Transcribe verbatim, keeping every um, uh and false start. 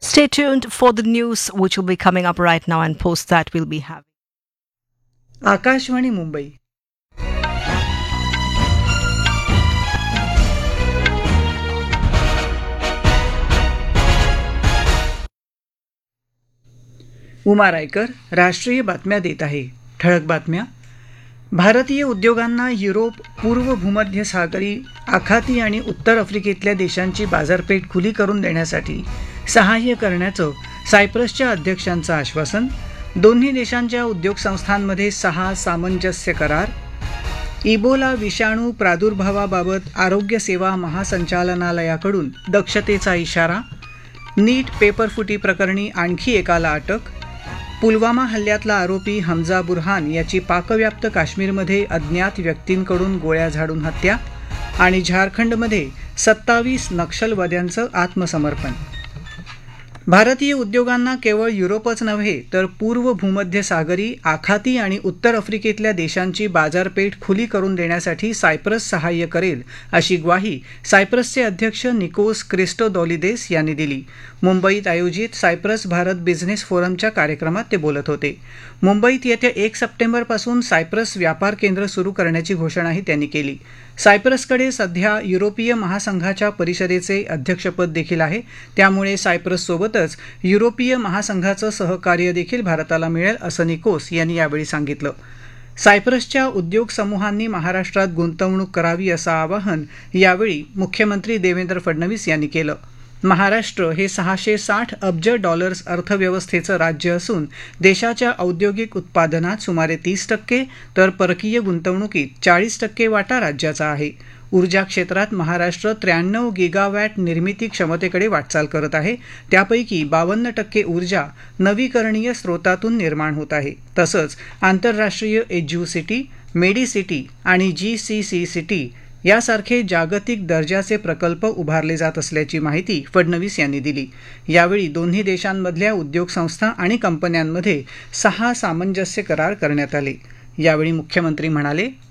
Stay tuned for the news, which will be coming up right now, and post that we'll be having. Akashvani Mumbai. Uma Raikar राष्ट्रीय बातम्या देत आहे. ठळक बातम्या. भारतीय उद्योगांना युरोप, पूर्व भूमध्य सागरी, आखाती आणि उत्तर आफ्रिकेतल्या देशांची बाजारपेठ खुली करून देण्यासाठी सहाय्य करण्याचं सायप्रसच्या अध्यक्षांचं आश्वासन. दोन्ही देशांच्या उद्योग संस्थांमध्ये सहा सामंजस्य करार. इबोला विषाणू प्रादुर्भावाबाबत आरोग्य सेवा महासंचालनालयाकडून दक्षतेचा इशारा. नीट पेपरफुटी प्रकरणी आणखी एकाला अटक. पुलवामा हल्ल्यातला आरोपी हमजा बुरहान याची पाकव्याप्त काश्मीरमध्ये अज्ञात व्यक्तींकडून गोळ्या झाडून हत्या. आणि झारखंडमध्ये सत्तावीस नक्षलवाद्यांचं आत्मसमर्पण. भारतीय उद्योगांना केवळ युरोपच नव्हे तर पूर्व भूमध्य सागरी, आखाती आणि उत्तर आफ्रिकेतल्या देशांची बाजारपेठ खुली करून देण्यासाठी सायप्रस सहाय्य करेल अशी ग्वाही सायप्रसचे अध्यक्ष निकोस क्रिस्टोदोलिदेस यांनी दिली. मुंबईत आयोजित सायप्रस भारत बिझनेस फोरमच्या कार्यक्रमात ते बोलत होते. मुंबईत येत्या एक सप्टेंबरपासून सायप्रस व्यापार केंद्र सुरू करण्याची घोषणाही त्यांनी केली. सायप्रसकडे सध्या युरोपीय महासंघाच्या परिषदेचे अध्यक्षपद देखील आहे. त्यामुळे सायप्रससोबतच युरोपीय महासंघाचं सहकार्य देखील भारताला मिळेल असं निकोस यांनी यावेळी सांगितलं. सायप्रसच्या उद्योग समूहांनी महाराष्ट्रात गुंतवणूक करावी असं आवाहन यावेळी मुख्यमंत्री देवेंद्र फडणवीस यांनी केलं. महाराष्ट्र हे सहाशे साठ अब्ज डॉलर्स अर्थव्यवस्थेचं राज्य असून देशाच्या औद्योगिक उत्पादनात सुमारे तीस टक्के तर परकीय गुंतवणुकीत चाळीस टक्के वाटा राज्याचा आहे. ऊर्जा क्षेत्रात महाराष्ट्र त्र्याण्णव गिगावॅट निर्मिती क्षमतेकडे वाटचाल करत आहे. त्यापैकी बावन्न टक्के ऊर्जा नवीकरणीय स्रोतातून निर्माण होत आहे. तसंच आंतरराष्ट्रीय एज्यू सिटी, मेडी सिटी आणि जी सी सी सिटी यासारखे जागतिक दर्जाचे प्रकल्प उभारले जात असल्याची माहिती फडणवीस यांनी दिली. यावेळी दोन्ही देशांमधल्या उद्योग संस्था आणि कंपन्यांमध्ये सहा सामंजस्य करार करण्यात आले. यावेळी मुख्यमंत्री म्हणाले,